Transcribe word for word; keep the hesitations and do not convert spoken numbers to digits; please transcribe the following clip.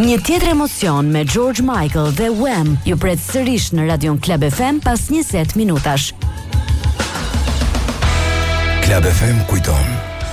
Një tjetër emocion me George Michael dhe Wham ju pret sërish në Radion Club F M pas njëzet minutash. Club F M kujton